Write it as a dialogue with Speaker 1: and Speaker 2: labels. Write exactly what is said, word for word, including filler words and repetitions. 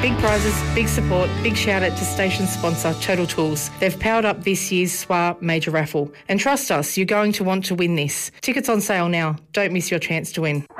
Speaker 1: Big prizes, big support, big shout out to station sponsor Total Tools. They've powered up this year's S W A Major Raffle. And trust us, you're going to want to win this. Tickets on sale now. Don't miss your chance to win.